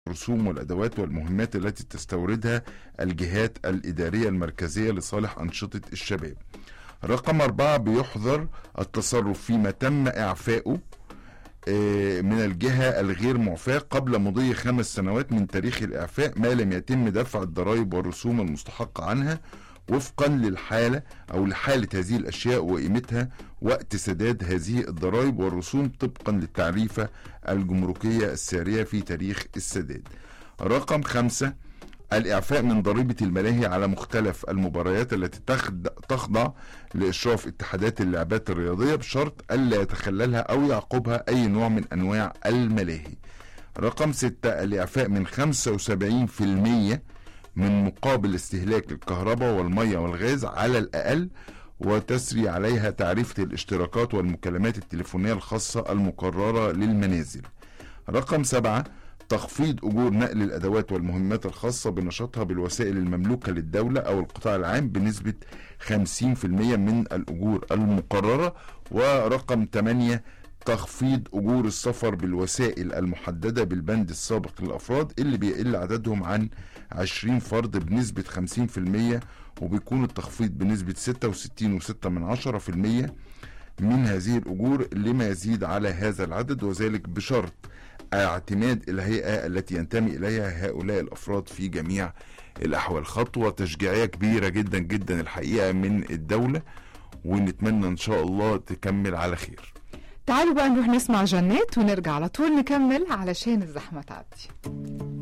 الرسوم والأدوات والمهمات التي تستوردها الجهات الإدارية المركزية لصالح أنشطة الشباب. رقم 4، بيحظر التصرف فيما تم إعفائه من الجهة الغير معفاة قبل مضي 5 سنوات من تاريخ الإعفاء ما لم يتم دفع الضرائب والرسوم المستحقة عنها وفقا للحالة أو لحالة هذه الأشياء وقيمتها وقت سداد هذه الضرائب والرسوم طبقا للتعريفة الجمركية السارية في تاريخ السداد. رقم 5، الإعفاء من ضريبة الملاهي على مختلف المباريات التي تخضع لإشراف اتحادات اللعبات الرياضية بشرط ألا يتخللها أو يعقبها أي نوع من أنواع الملاهي. رقم 6، الإعفاء من 75% من مقابل استهلاك الكهرباء والمية والغاز على الأقل، وتسري عليها تعريفة الاشتراكات والمكالمات التليفونية الخاصة المقررة للمنازل. رقم 7، تخفيض أجور نقل الأدوات والمهمات الخاصة بنشاطها بالوسائل المملوكة للدولة أو القطاع العام بنسبة 50% من الأجور المقررة. ورقم 8، تخفيض أجور السفر بالوسائل المحددة بالبند السابق للأفراد اللي بيقل عددهم عن 20 فرد بنسبة 50%، وبيكون التخفيض بنسبة 66.6% من هذه الأجور لما يزيد على هذا العدد، وذلك بشرط اعتماد الهيئة التي ينتمي إليها هؤلاء الأفراد في جميع الأحوال. خطوة تشجيعية كبيرة جدا جدا الحقيقة من الدولة، ونتمنى إن شاء الله تكمل على خير. تعالوا بقى نروح نسمع جنات ونرجع على طول نكمل علشان الزحمة تعدي.